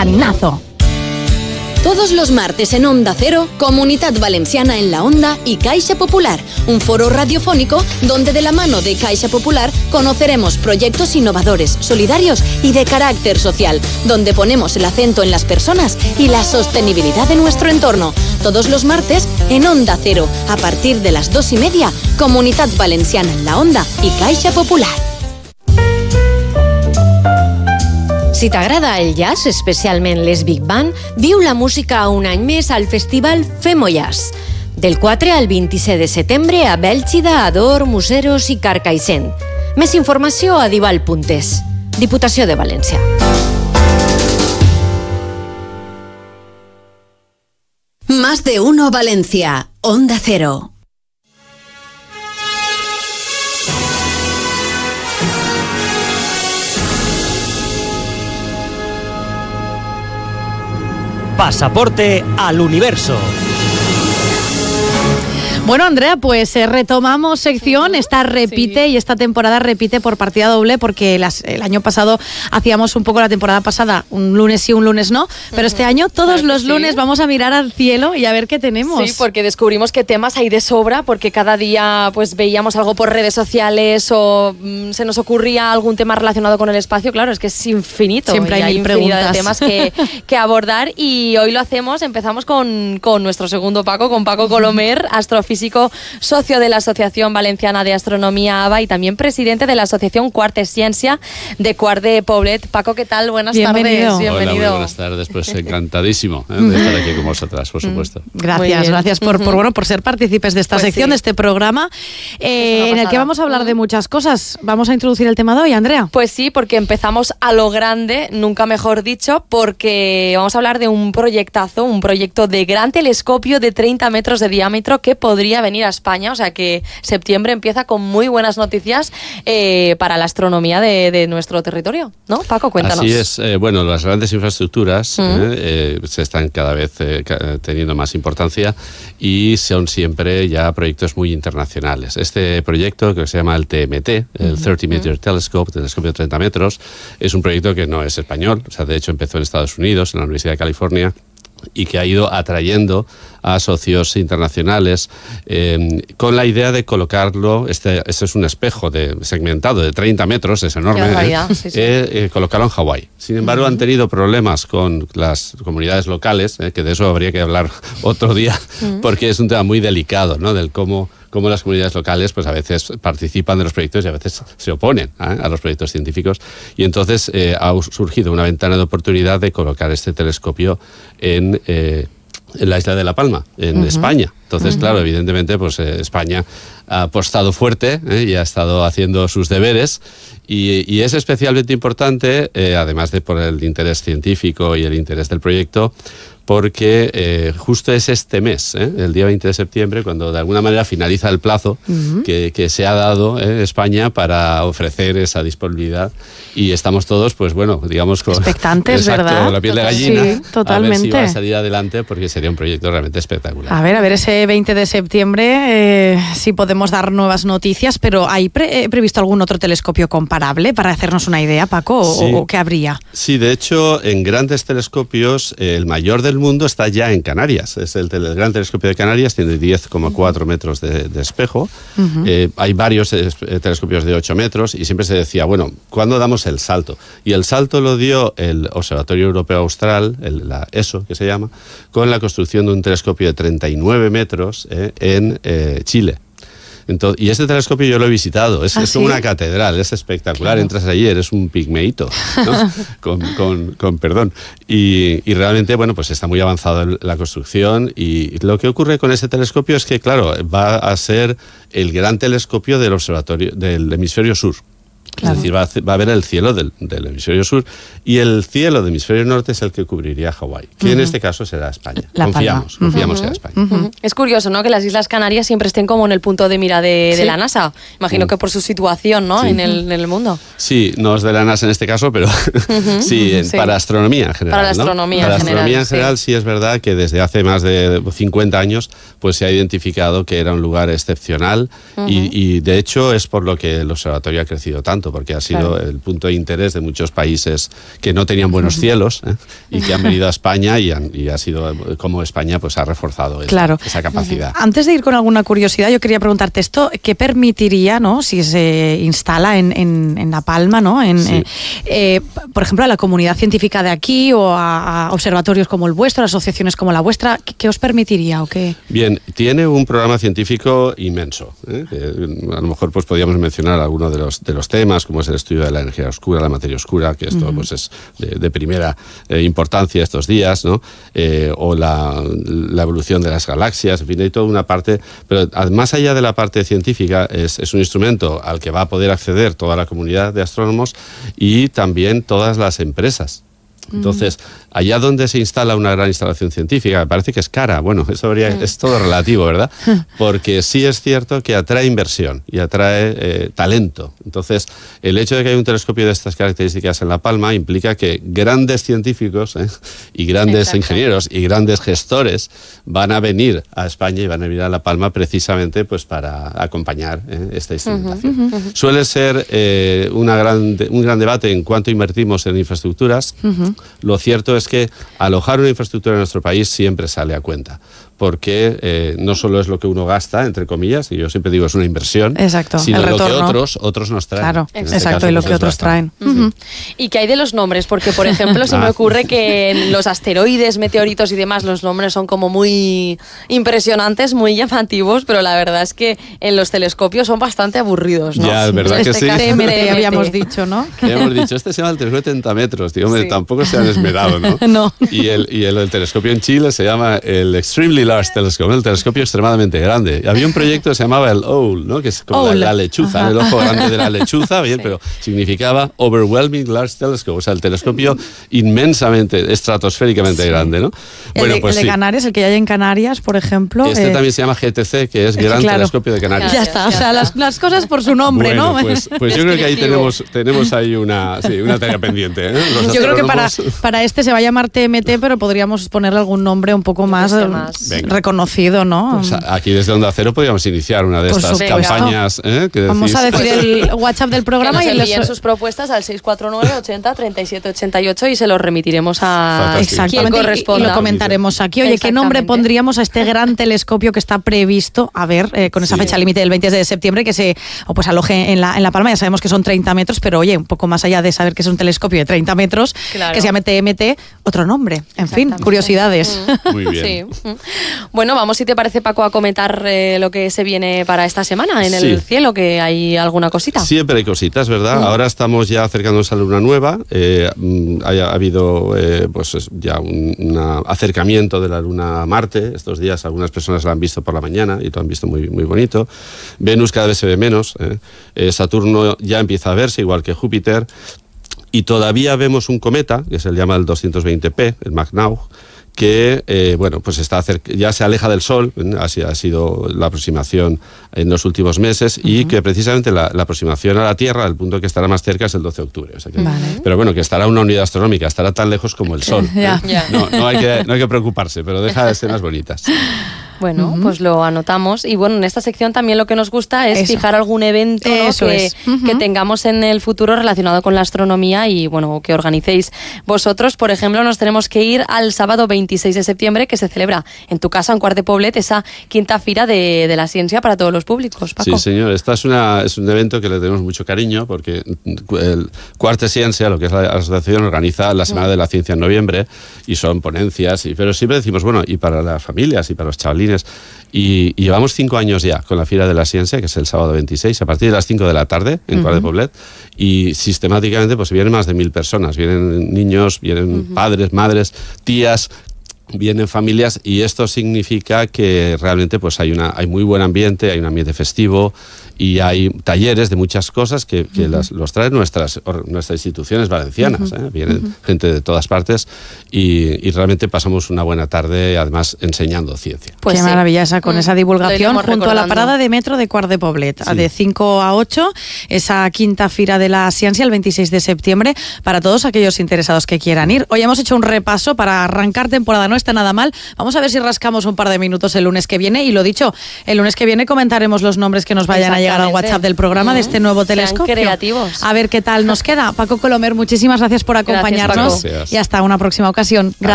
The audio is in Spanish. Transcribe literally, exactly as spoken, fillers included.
planazo. Todos los martes en Onda Cero, Comunidad Valenciana en la Onda y Caixa Popular, un foro radiofónico donde de la mano de Caixa Popular conoceremos proyectos innovadores, solidarios y de carácter social, donde ponemos el acento en las personas y la sostenibilidad de nuestro entorno. Todos los martes en Onda Cero, a partir de las dos y media, Comunidad Valenciana en la Onda y Caixa Popular. Si t'agrada el jazz, especialment les big band, viu la música un any més al festival Femo Jazz. Del quatre al vint-i-set de setembre a Bèlgida, Ador, Museros i Carcaixent. Més informació a dival punt es. Diputació de València. Más de uno Valencia, Onda Cero. Pasaporte al universo. Bueno, Andrea, pues eh, retomamos sección, esta repite sí. Y esta temporada repite por partida doble porque las, el año pasado hacíamos un poco la temporada pasada, un lunes sí, un lunes no, pero uh-huh. Este año todos claro los sí. lunes vamos a mirar al cielo y a ver qué tenemos. Sí, porque descubrimos que temas hay de sobra, porque cada día pues veíamos algo por redes sociales o mmm, se nos ocurría algún tema relacionado con el espacio, claro, es que es infinito. Siempre hay, hay mil preguntas. De temas que, que abordar y hoy lo hacemos, empezamos con, con nuestro segundo Paco, con Paco Colomer, astrofísico, socio de la Asociación Valenciana de Astronomía A B A y también presidente de la Asociación Quart Ciencia de Quart de Poblet. Paco, ¿qué tal? Buenas Bienvenido. tardes. Bienvenido. Hola, muy buenas tardes. Pues encantadísimo ¿eh? de estar aquí con vosotras, por supuesto. Gracias, gracias por, por, bueno, por ser partícipes de esta pues sección, sí. de este programa, eh, en el que vamos a hablar de muchas cosas. Vamos a introducir el tema de hoy, Andrea. Pues sí, porque empezamos a lo grande, nunca mejor dicho, porque vamos a hablar de un proyectazo, un proyecto de gran telescopio de treinta metros de diámetro que podría venir a España, o sea que septiembre empieza con muy buenas noticias eh, para la astronomía de, de nuestro territorio, ¿no? Paco, cuéntanos. Así es, eh, bueno, las grandes infraestructuras uh-huh. eh, eh, se están cada vez eh, teniendo más importancia y son siempre ya proyectos muy internacionales. Este proyecto que se llama el T M T, el uh-huh. thirty meter Telescope, telescopio de treinta metros, es un proyecto que no es español, o sea, de hecho empezó en Estados Unidos, en la Universidad de California, y que ha ido atrayendo a socios internacionales eh, con la idea de colocarlo, este, este es un espejo de, segmentado de treinta metros, es enorme, eh, sí, sí. Eh, eh, colocarlo en Hawái. Sin embargo, uh-huh. han tenido problemas con las comunidades locales, eh, que de eso habría que hablar otro día, uh-huh. porque es un tema muy delicado, ¿no? Del cómo cómo las comunidades locales pues a veces participan de los proyectos y a veces se oponen ¿eh? a los proyectos científicos. Y entonces eh, ha surgido una ventana de oportunidad de colocar este telescopio en, eh, en la isla de La Palma, en uh-huh. España. Entonces, uh-huh. claro, evidentemente, pues eh, España ha apostado fuerte ¿eh? y ha estado haciendo sus deberes. Y, y es especialmente importante, eh, además de por el interés científico y el interés del proyecto, porque eh, justo es este mes, ¿eh? el día veinte de septiembre, cuando de alguna manera finaliza el plazo uh-huh. que, que se ha dado en ¿eh? España para ofrecer esa disponibilidad. Y estamos todos, pues bueno, digamos... Con, expectantes, exacto, ¿verdad? Con la piel de gallina. Sí, totalmente. A ver si va a salir adelante, porque sería un proyecto realmente espectacular. A ver, a ver, ese veinte de septiembre, eh, si podemos dar nuevas noticias, pero ¿hay pre- eh, previsto algún otro telescopio comparable para hacernos una idea, Paco? ¿O, sí. o qué habría? Sí, de hecho, en grandes telescopios, eh, el mayor del mundo está ya en Canarias. Es el, el Gran Telescopio de Canarias, tiene diez coma cuatro metros de, de espejo. Uh-huh. Eh, hay varios eh, telescopios de ocho metros y siempre se decía, bueno, ¿cuándo damos el salto? Y el salto lo dio el Observatorio Europeo Austral, el, la E S O que se llama, con la construcción de un telescopio de treinta y nueve metros eh, en eh, Chile. Entonces, y este telescopio yo lo he visitado, es, ¿Ah, es sí? una catedral, es espectacular, claro. Entras allí, eres un pigmeíto, ¿no? con, con, con perdón. Y, y realmente, bueno, pues está muy avanzado la construcción y lo que ocurre con este telescopio es que, claro, va a ser el gran telescopio del observatorio del hemisferio sur. Claro. Es decir, va a, va a ver el cielo del, del hemisferio sur y el cielo del hemisferio norte es el que cubriría Hawái, que uh-huh. en este caso será España. La confiamos, Palma. confiamos uh-huh. en España. Uh-huh. Es curioso, ¿no?, que las Islas Canarias siempre estén como en el punto de mira de, sí. de la NASA. Imagino uh-huh. que por su situación, ¿no?, sí. en, el, en el mundo. Sí, no es de la NASA en este caso, pero uh-huh. sí, en, sí, para astronomía en general. Para la astronomía, ¿no? para en, la astronomía general, en general, sí. sí es verdad que desde hace más de cincuenta años pues se ha identificado que era un lugar excepcional uh-huh. y, y de hecho es por lo que el observatorio ha crecido tanto. punto, porque ha sido Claro. el punto de interés de muchos países que no tenían buenos cielos, ¿eh? y que han venido a España y, han, y ha sido como España pues ha reforzado esa, Claro. esa capacidad. Antes de ir con alguna curiosidad, yo quería preguntarte esto, ¿qué permitiría, ¿no?, si se instala en, en, en La Palma, ¿no?, en, Sí. eh, eh, por ejemplo, a la comunidad científica de aquí o a, a observatorios como el vuestro, asociaciones como la vuestra, ¿qué, qué os permitiría o qué? Bien, tiene un programa científico inmenso, ¿eh? Que a lo mejor pues podríamos mencionar algunos de los, de los temas, como es el estudio de la energía oscura, la materia oscura, que esto uh-huh. pues es de, de primera eh, importancia estos días, ¿no? Eh, o la, la evolución de las galaxias, en fin, hay toda una parte, pero más allá de la parte científica, es, es un instrumento al que va a poder acceder toda la comunidad de astrónomos y también todas las empresas. Entonces, allá donde se instala una gran instalación científica, me parece que es cara. Bueno, eso habría, es todo relativo, ¿verdad? Porque sí es cierto que atrae inversión y atrae eh, talento. Entonces, el hecho de que haya un telescopio de estas características en La Palma implica que grandes científicos ¿eh? y grandes Exacto. ingenieros y grandes gestores van a venir a España y van a venir a La Palma precisamente pues, para acompañar ¿eh? esta instrumentación. Uh-huh, uh-huh. Suele ser eh, una gran, un gran debate en cuánto invertimos en infraestructuras. Uh-huh. Lo cierto es que alojar una infraestructura en nuestro país siempre sale a cuenta, porque eh, no solo es lo que uno gasta, entre comillas, y yo siempre digo es una inversión, exacto, sino el lo retorno. que otros, otros nos traen. Claro, este exacto, caso, y lo pues que otros traen. Uh-huh. Sí. ¿Y qué hay de los nombres? Porque, por ejemplo, se me ocurre que en los asteroides, meteoritos y demás, los nombres son como muy impresionantes, muy llamativos, pero la verdad es que en los telescopios son bastante aburridos, ¿no? Ya, es verdad este que sí. T M T habíamos dicho, ¿no? Ya hemos dicho, este se llama el telescopio de treinta metros, tío, hombre, sí. tampoco se han esmerado, ¿no? No. Y, el, y el, el telescopio en Chile se llama el Extremely Large Telescope, el telescopio extremadamente grande. Y había un proyecto que se llamaba el O W L, ¿no? Que es como la, la lechuza, Ajá. el ojo grande de la lechuza, bien, sí. pero significaba Overwhelming Large Telescope, o sea, el telescopio inmensamente, estratosféricamente sí. grande, ¿no? El, bueno, de, pues el de sí. Canarias, el que hay en Canarias, por ejemplo. Este eh, también se llama G T C, que es Gran claro. Telescopio de Canarias. Ya está, o sea, las, las cosas por su nombre, bueno, ¿no? Pues, pues yo creo que ahí tenemos, tenemos ahí una, sí, una tarea pendiente. ¿eh? Los yo creo que para, para este se va a llamar T M T, pero podríamos ponerle algún nombre un poco más, más reconocido, ¿no? Pues aquí desde Onda Cero podríamos iniciar una de estas campañas. ¿eh? Que Vamos a decir el WhatsApp del programa que nos y envíen les... sus propuestas al seis cuatro nueve, ochenta, treinta y siete ochenta y ocho y se los remitiremos a quien corresponda. Y lo comentaremos aquí. Oye, ¿qué nombre pondríamos a este gran telescopio que está previsto, a ver, eh, con esa sí. fecha límite del veinte de septiembre, que se o pues aloje en la, en La Palma? Ya sabemos que son treinta metros, pero oye, un poco más allá de saber que es un telescopio de treinta metros, claro. que se llame T M T, otro nombre. En fin, curiosidades. Mm. Muy bien. Sí. Bueno, vamos, si te parece, Paco, a comentar eh, lo que se viene para esta semana en sí. el cielo, que hay alguna cosita. Siempre hay cositas, ¿verdad? Mm. Ahora estamos ya acercándonos a la luna nueva. Eh, ha, ha habido eh, pues ya un, un acercamiento de la luna a Marte. Estos días algunas personas la han visto por la mañana y lo han visto muy, muy bonito. Venus cada vez se ve menos. ¿eh? Eh, Saturno ya empieza a verse, igual que Júpiter. Y todavía vemos un cometa, que se le llama el doscientos veinte P, el Magnau, que eh, bueno, pues está cerca, ya se aleja del Sol, así ha sido la aproximación en los últimos meses, uh-huh. y que precisamente la, la aproximación a la Tierra, el punto que estará más cerca es el doce de octubre. O sea que, vale. Pero bueno, que estará una unidad astronómica, estará tan lejos como el Sol. Yeah. ¿eh? Yeah. No, no, hay que, no hay que preocuparse, pero deja escenas bonitas. Bueno, uh-huh. pues lo anotamos. Y bueno, en esta sección también lo que nos gusta es Eso. fijar algún evento, ¿no? que, uh-huh. que tengamos en el futuro relacionado con la astronomía y bueno, que organicéis vosotros. Por ejemplo, nos tenemos que ir al sábado veintiséis de septiembre, que se celebra en tu casa, en Quart de Poblet, esa quinta fira de, de la ciencia para todos los públicos. Paco. Sí, señor. Esta es, una, es un evento que le tenemos mucho cariño porque el Quart de Ciencia, lo que es la asociación, organiza la Semana uh-huh. de la Ciencia en noviembre y son ponencias, y, pero siempre decimos, bueno, y para las familias y para los chavalines. Y, y llevamos cinco años ya con la Fira de la Ciencia, que es el sábado veintiséis, a partir de las cinco de la tarde en uh-huh. Quart de Poblet, y sistemáticamente pues vienen más de mil personas, vienen niños, vienen uh-huh. padres, madres, tías, vienen familias, y esto significa que realmente pues hay una hay muy buen ambiente, hay un ambiente festivo y hay talleres de muchas cosas que, que uh-huh. las, los traen nuestras, nuestras instituciones valencianas. Uh-huh. ¿eh? Vienen uh-huh. gente de todas partes y, y realmente pasamos una buena tarde, además enseñando ciencia. Pues qué sí. maravilla esa, con uh-huh. esa divulgación junto recordando. a la parada de metro de Quart de Poblet, sí. de cinco a ocho, esa quinta Fira de la Ciencia el veintiséis de septiembre, para todos aquellos interesados que quieran ir. Hoy hemos hecho un repaso para arrancar temporada, no está nada mal. Vamos a ver si rascamos un par de minutos el lunes que viene, y lo dicho, el lunes que viene comentaremos los nombres que nos vayan Exacto. a llegar al WhatsApp del programa uh-huh. de este nuevo telescopio. Sean creativos. A ver qué tal nos queda. Paco Colomer, muchísimas gracias por acompañarnos. Gracias, Paco. Y hasta una próxima ocasión. Gracias.